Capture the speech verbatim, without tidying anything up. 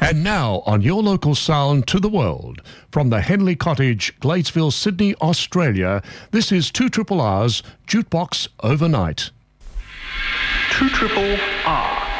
And now on your local sound to the world, from the Henley Cottage, Gladesville, Sydney, Australia, this is two R R R's Jukebox Overnight. two R R R.